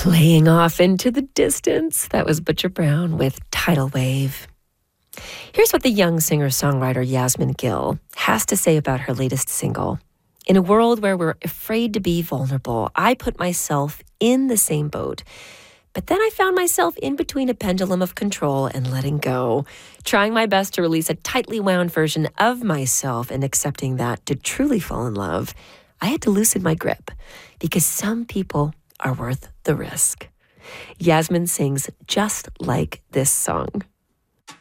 Playing off into the distance, that was Butcher Brown with Tidal Wave. Here's what the young singer-songwriter Yasmin Gill has to say about her latest single. In a world where we're afraid to be vulnerable, I put myself in the same boat. But then I found myself in between a pendulum of control and letting go, trying my best to release a tightly wound version of myself and accepting that to truly fall in love, I had to loosen my grip because some people are worth the risk. Yasmin sings just like this song.